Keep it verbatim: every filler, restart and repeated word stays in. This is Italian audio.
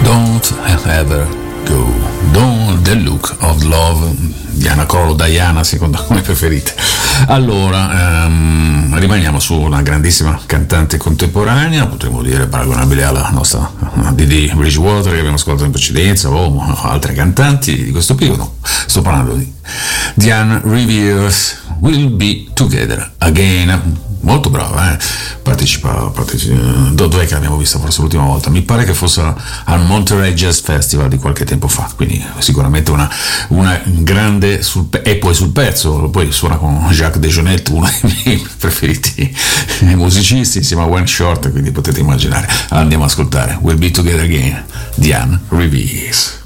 Don't Ever Go, Don't the Look of Love, Diana Krall o Diana, secondo come preferite. Allora, ehm, rimaniamo su una grandissima cantante contemporanea, potremmo dire paragonabile alla nostra Didi Bridgewater che abbiamo ascoltato in precedenza, o altre cantanti di questo periodo. Sto parlando di Diane Reeves, We'll Be Together Again. Molto brava, eh? partecipa, partecipa dov'è che l'abbiamo vista forse l'ultima volta? Mi pare che fosse al Monterey Jazz Festival di qualche tempo fa, quindi sicuramente una, una grande sul, e poi sul pezzo, poi suona con Jacques Dejournette, uno dei miei preferiti musicisti, insieme a Wayne Short, quindi potete immaginare. Andiamo ad ascoltare We'll Be Together Again, Diane Reeves.